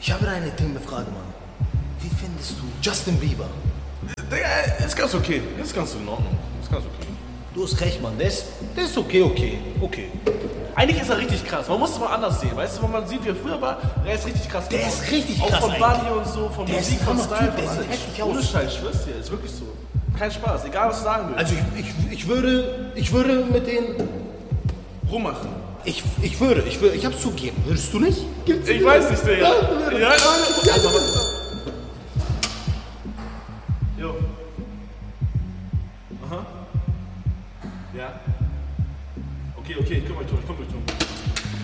Ich habe eine dumme Frage, Mann. Wie findest du Justin Bieber? Digga, ist ganz okay. Ist ganz in Ordnung. Ist ganz okay. Du hast recht, Mann. Der ist okay. Eigentlich ist er richtig krass. Man muss es mal anders sehen. Weißt du, wenn man sieht, wie er früher war, er ist richtig krass. Der ist richtig auch krass. Auch von eigentlich. Body und so, von der Musik, ist von Style. Der sieht heftig aus. Ohne Scheiß, ich schwör's dir. Ist wirklich so. Kein Spaß. Egal, was du sagen willst. Also ich würde mit denen rummachen. Ich hab's zugegeben. Würdest du nicht? Ich weiß nicht, Digga. Ja,